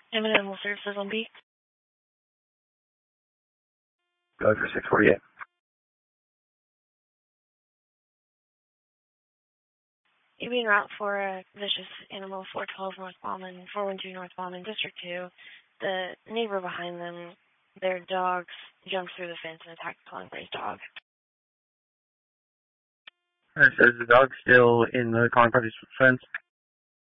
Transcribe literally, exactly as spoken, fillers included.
M and Animal Services on B. Go for six forty-eight. You being route for a vicious animal four twelve North Ballman, four one two North Ballman, District two. The neighbor behind them, their dogs jumped through the fence and attacked the Colin dog. Alright, so is the dog still in the Colin Party's fence?